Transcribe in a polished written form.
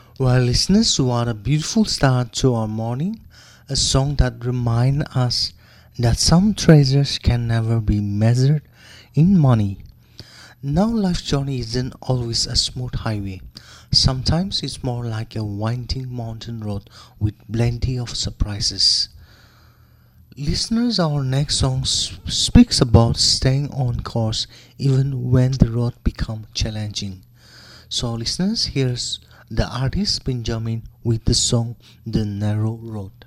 Well, listeners, what a beautiful start to our morning. A song that reminds us that some treasures can never be measured in money. Now, life's journey isn't always a smooth highway. Sometimes it's more like a winding mountain road with plenty of surprises. Listeners, our next song speaks about staying on course even when the road becomes challenging. So, listeners, here's the artist Benjamin with the song The Narrow Road.